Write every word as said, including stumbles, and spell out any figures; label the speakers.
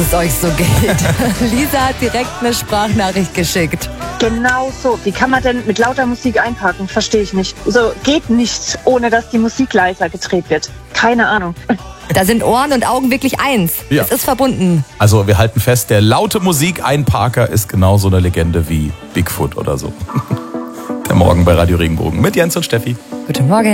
Speaker 1: es euch so geht. Lisa hat direkt eine Sprachnachricht geschickt.
Speaker 2: Genau so. Wie kann man denn mit lauter Musik einparken? Verstehe ich nicht. So geht nichts, ohne dass die Musik leiser gedreht wird. Keine Ahnung.
Speaker 1: Da sind Ohren und Augen wirklich eins.
Speaker 3: Ja.
Speaker 1: Es ist verbunden.
Speaker 3: Also wir halten fest, der laute Musik-Einparker ist genauso eine Legende wie Bigfoot oder so. Der Morgen bei Radio Regenbogen mit Jens und Steffi.
Speaker 1: Guten Morgen.